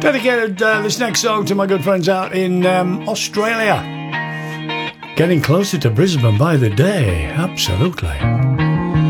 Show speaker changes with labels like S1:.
S1: Dedicated this next song to my good friends out in Australia. Getting closer to Brisbane by the day, absolutely.